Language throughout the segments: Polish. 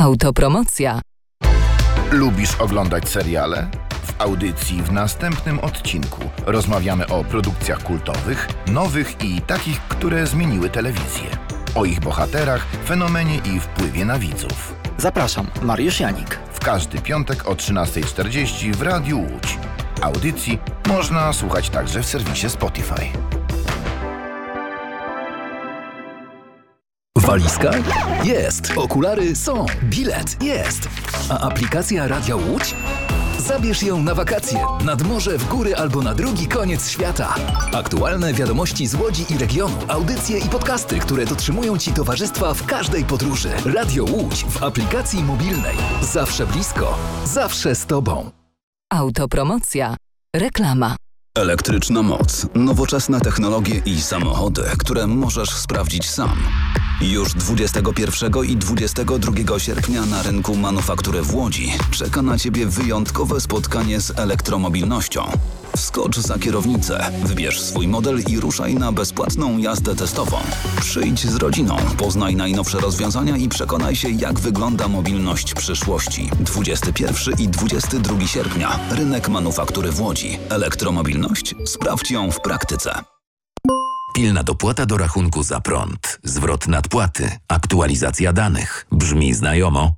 Autopromocja. Lubisz oglądać seriale? W audycji w następnym odcinku rozmawiamy o produkcjach kultowych, nowych i takich, które zmieniły telewizję. O ich bohaterach, fenomenie i wpływie na widzów. Zapraszam, Mariusz Janik. W każdy piątek o 13:40 w Radiu Łódź. Audycji można słuchać także w serwisie Spotify. Walizka? Jest. Okulary są. Bilet? Jest. A aplikacja Radia Łódź? Zabierz ją na wakacje, nad morze, w góry albo na drugi koniec świata. Aktualne wiadomości z Łodzi i regionu, audycje i podcasty, które dotrzymują Ci towarzystwa w każdej podróży. Radio Łódź w aplikacji mobilnej. Zawsze blisko, zawsze z Tobą. Autopromocja. Reklama. Elektryczna moc, nowoczesne technologie i samochody, które możesz sprawdzić sam. Już 21 i 22 sierpnia na rynku manufaktury w Łodzi czeka na Ciebie wyjątkowe spotkanie z elektromobilnością. Wskocz za kierownicę, wybierz swój model i ruszaj na bezpłatną jazdę testową. Przyjdź z rodziną, poznaj najnowsze rozwiązania i przekonaj się, jak wygląda mobilność przyszłości. 21 i 22 sierpnia. Rynek manufaktury w Łodzi. Elektromobilność? Sprawdź ją w praktyce. Pilna dopłata do rachunku za prąd, zwrot nadpłaty, aktualizacja danych. Brzmi znajomo?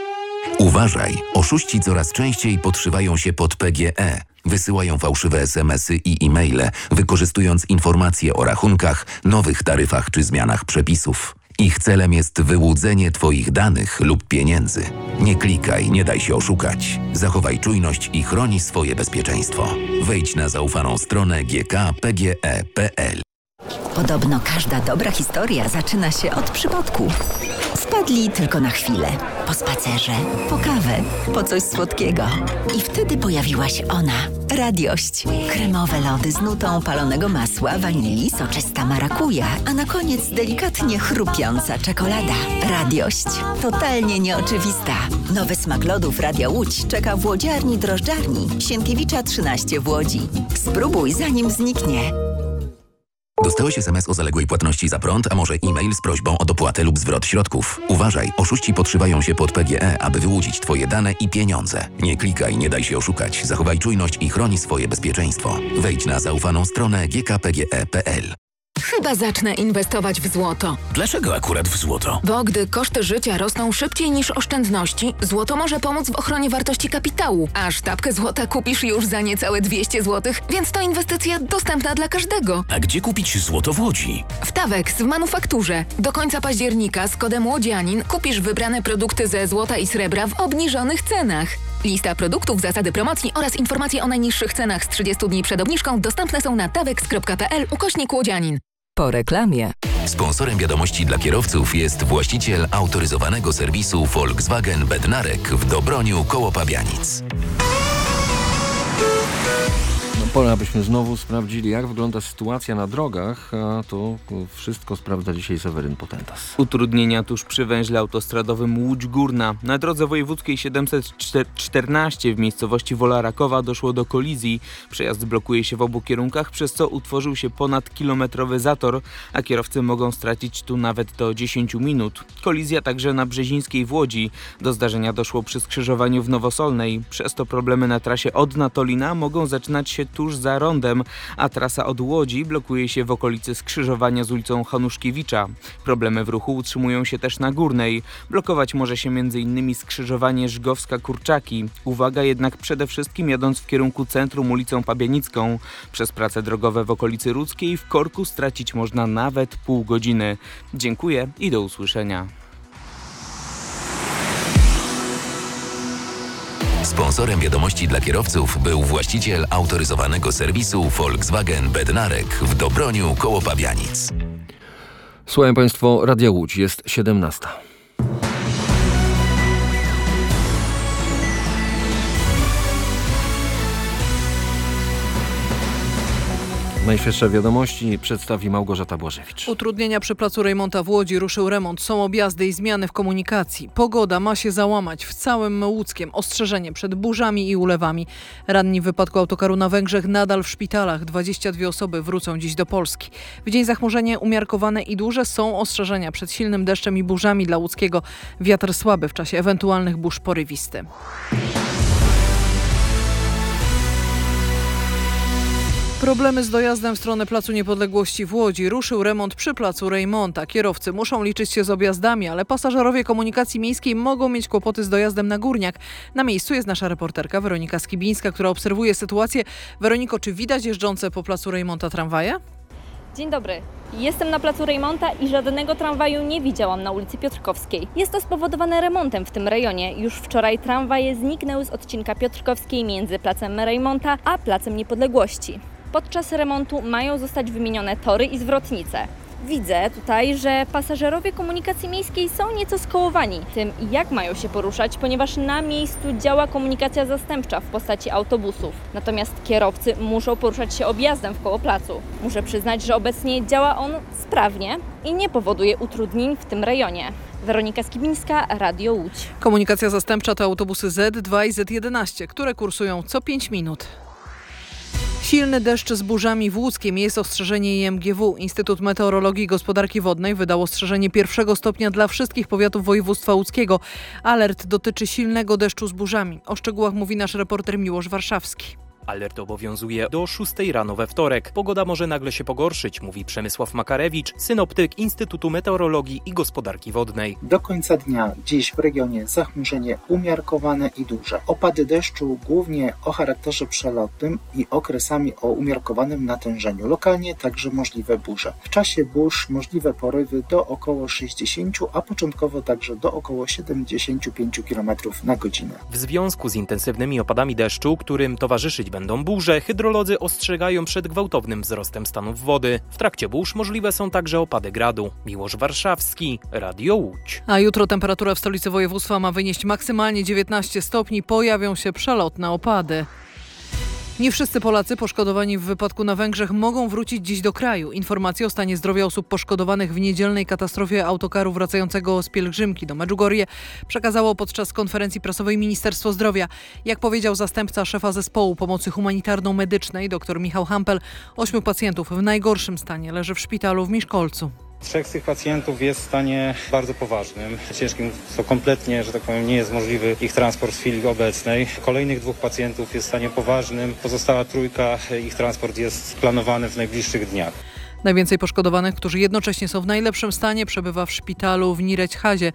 Uważaj, oszuści coraz częściej podszywają się pod PGE. Wysyłają fałszywe SMS-y i e-maile, wykorzystując informacje o rachunkach, nowych taryfach czy zmianach przepisów. Ich celem jest wyłudzenie Twoich danych lub pieniędzy. Nie klikaj, nie daj się oszukać. Zachowaj czujność i chroni swoje bezpieczeństwo. Wejdź na zaufaną stronę gkpge.pl. Podobno każda dobra historia zaczyna się od przypadku. Wpadli tylko na chwilę. Po spacerze, po kawę, po coś słodkiego. I wtedy pojawiła się ona. Radiość. Kremowe lody z nutą palonego masła, wanilii, soczysta marakuja, a na koniec delikatnie chrupiąca czekolada. Radiość. Totalnie nieoczywista. Nowy smak lodów Radia Łódź czeka w łodziarni drożdżarni Sienkiewicza 13 w Łodzi. Spróbuj, zanim zniknie. Dostałeś SMS o zaległej płatności za prąd, a może e-mail z prośbą o dopłatę lub zwrot środków. Uważaj, oszuści podszywają się pod PGE, aby wyłudzić Twoje dane i pieniądze. Nie klikaj, nie daj się oszukać. Zachowaj czujność i chroni swoje bezpieczeństwo. Wejdź na zaufaną stronę gkpge.pl. Chyba zacznę inwestować w złoto. Dlaczego akurat w złoto? Bo gdy koszty życia rosną szybciej niż oszczędności, złoto może pomóc w ochronie wartości kapitału. A sztabkę złota kupisz już za niecałe 200 zł, więc to inwestycja dostępna dla każdego. A gdzie kupić złoto w Łodzi? W Tawex w manufakturze. Do końca października z kodem Łodzianin kupisz wybrane produkty ze złota i srebra w obniżonych cenach. Lista produktów, zasady promocji oraz informacje o najniższych cenach z 30 dni przed obniżką dostępne są na tawex.pl/Łodzianin. Po reklamie. Sponsorem wiadomości dla kierowców jest właściciel autoryzowanego serwisu Volkswagen Bednarek w Dobroniu koło Pabianic. Pora, abyśmy znowu sprawdzili, jak wygląda sytuacja na drogach, a to wszystko sprawdza dzisiaj Seweryn Potentas. Utrudnienia tuż przy węźle autostradowym Łódź Górna. Na drodze wojewódzkiej 714 w miejscowości Wola Rakowa doszło do kolizji. Przejazd blokuje się w obu kierunkach, przez co utworzył się ponadkilometrowy zator, a kierowcy mogą stracić tu nawet do 10 minut. Kolizja także na Brzezińskiej w Łodzi. Do zdarzenia doszło przy skrzyżowaniu w Nowosolnej. Przez to problemy na trasie od Natolina mogą zaczynać się tuż za rondem, a trasa od Łodzi blokuje się w okolicy skrzyżowania z ulicą Hanuszkiewicza. Problemy w ruchu utrzymują się też na Górnej. Blokować może się m.in. skrzyżowanie Żgowska-Kurczaki. Uwaga jednak przede wszystkim jadąc w kierunku centrum ulicą Pabianicką. Przez prace drogowe w okolicy Rudzkiej w korku stracić można nawet pół godziny. Dziękuję i do usłyszenia. Sponsorem wiadomości dla kierowców był właściciel autoryzowanego serwisu Volkswagen Bednarek w Dobroniu koło Pabianic. Słuchają Państwo Radia Łódź, jest 17. Najświeższe wiadomości przedstawi Małgorzata Błażewicz. Utrudnienia przy placu Rejmonta w Łodzi, ruszył remont, są objazdy i zmiany w komunikacji. Pogoda ma się załamać w całym Łódzkiem. Ostrzeżenie przed burzami i ulewami. Ranni w wypadku autokaru na Węgrzech nadal w szpitalach. 22 osoby wrócą dziś do Polski. W dzień zachmurzenie umiarkowane i duże, są ostrzeżenia przed silnym deszczem i burzami dla Łódzkiego. Wiatr słaby w czasie ewentualnych burz porywisty. Problemy z dojazdem w stronę Placu Niepodległości w Łodzi. Ruszył remont przy Placu Rejmonta. Kierowcy muszą liczyć się z objazdami, ale pasażerowie komunikacji miejskiej mogą mieć kłopoty z dojazdem na Górniak. Na miejscu jest nasza reporterka Weronika Skibińska, która obserwuje sytuację. Weroniko, czy widać jeżdżące po Placu Rejmonta tramwaje? Dzień dobry. Jestem na placu Rejmonta i żadnego tramwaju nie widziałam na ulicy Piotrkowskiej. Jest to spowodowane remontem w tym rejonie. Już wczoraj tramwaje zniknęły z odcinka Piotrkowskiej między placem Rejmonta a placem Niepodległości. Podczas remontu mają zostać wymienione tory i zwrotnice. Widzę tutaj, że pasażerowie komunikacji miejskiej są nieco skołowani tym, jak mają się poruszać, ponieważ na miejscu działa komunikacja zastępcza w postaci autobusów. Natomiast kierowcy muszą poruszać się objazdem wkoło placu. Muszę przyznać, że obecnie działa on sprawnie i nie powoduje utrudnień w tym rejonie. Weronika Skibińska, Radio Łódź. Komunikacja zastępcza to autobusy Z2 i Z11, które kursują co 5 minut. Silny deszcz z burzami w Łódzkiem, jest ostrzeżenie IMGW. Instytut Meteorologii i Gospodarki Wodnej wydał ostrzeżenie 1. stopnia dla wszystkich powiatów województwa łódzkiego. Alert dotyczy silnego deszczu z burzami. O szczegółach mówi nasz reporter Miłosz Warszawski. Alert obowiązuje do 6 rano we wtorek. Pogoda może nagle się pogorszyć, mówi Przemysław Makarewicz, synoptyk Instytutu Meteorologii i Gospodarki Wodnej. Do końca dnia dziś w regionie zachmurzenie umiarkowane i duże. Opady deszczu głównie o charakterze przelotnym i okresami o umiarkowanym natężeniu. Lokalnie także możliwe burze. W czasie burz możliwe porywy do około 60, a początkowo także do około 75 km na godzinę. W związku z intensywnymi opadami deszczu, którym towarzyszyć będą burze, hydrolodzy ostrzegają przed gwałtownym wzrostem stanów wody. W trakcie burz możliwe są także opady gradu. Miłosz Warszawski, Radio Łódź. A jutro temperatura w stolicy województwa ma wynieść maksymalnie 19 stopni. Pojawią się przelotne opady. Nie wszyscy Polacy poszkodowani w wypadku na Węgrzech mogą wrócić dziś do kraju. Informacje o stanie zdrowia osób poszkodowanych w niedzielnej katastrofie autokaru wracającego z pielgrzymki do Medjugorje przekazało podczas konferencji prasowej Ministerstwo Zdrowia. Jak powiedział zastępca szefa zespołu pomocy humanitarno-medycznej dr Michał Hampel, 8 pacjentów w najgorszym stanie leży w szpitalu w Miszkolcu. 3 z tych pacjentów jest w stanie bardzo poważnym, ciężkim, co kompletnie, że tak powiem, nie jest możliwy ich transport w chwili obecnej. Kolejnych 2 pacjentów jest w stanie poważnym, pozostała 3, ich transport jest planowany w najbliższych dniach. Najwięcej poszkodowanych, którzy jednocześnie są w najlepszym stanie, przebywa w szpitalu w Nirećhazie.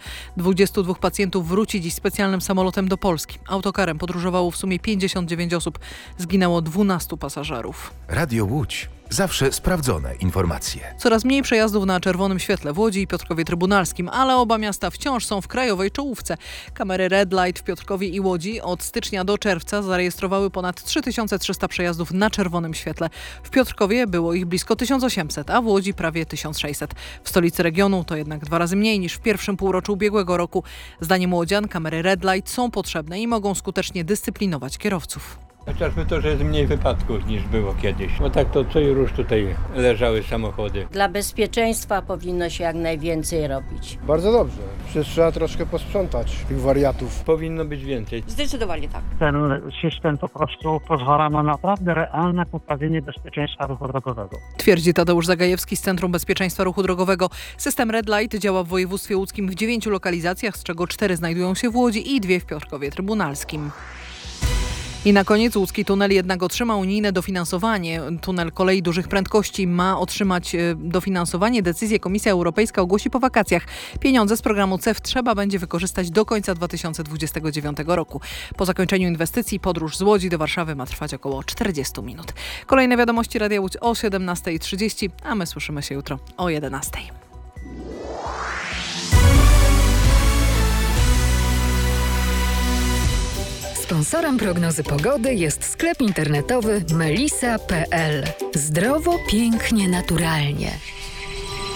22 pacjentów wróci dziś specjalnym samolotem do Polski. Autokarem podróżowało w sumie 59 osób. Zginęło 12 pasażerów. Radio Łódź. Zawsze sprawdzone informacje. Coraz mniej przejazdów na czerwonym świetle w Łodzi i Piotrkowie Trybunalskim, ale oba miasta wciąż są w krajowej czołówce. Kamery Red Light w Piotrkowie i Łodzi od stycznia do czerwca zarejestrowały ponad 3300 przejazdów na czerwonym świetle. W Piotrkowie było ich blisko 1800, a w Łodzi prawie 1600. W stolicy regionu to jednak 2 razy mniej niż w pierwszym półroczu ubiegłego roku. Zdaniem łodzian kamery Red Light są potrzebne i mogą skutecznie dyscyplinować kierowców. Chociażby to, że jest mniej wypadków niż było kiedyś. Bo tak to co i róż tutaj leżały samochody. Dla bezpieczeństwa powinno się jak najwięcej robić. Bardzo dobrze. Przecież trzeba troszkę posprzątać tych wariatów. Powinno być więcej. Zdecydowanie tak. Ten system po prostu pozwala na naprawdę realne poprawienie bezpieczeństwa ruchu drogowego. Twierdzi Tadeusz Zagajewski z Centrum Bezpieczeństwa Ruchu Drogowego. System Red Light działa w województwie łódzkim w 9 lokalizacjach, z czego 4 znajdują się w Łodzi i 2 w Piotrkowie Trybunalskim. I na koniec łódzki tunel jednak otrzyma unijne dofinansowanie. Tunel kolei dużych prędkości ma otrzymać dofinansowanie. Decyzję Komisja Europejska ogłosi po wakacjach. Pieniądze z programu CEF trzeba będzie wykorzystać do końca 2029 roku. Po zakończeniu inwestycji podróż z Łodzi do Warszawy ma trwać około 40 minut. Kolejne wiadomości Radia Łódź o 17:30, a my słyszymy się jutro o 11:00. Sponsorem prognozy pogody jest sklep internetowy melisa.pl. Zdrowo, pięknie, naturalnie.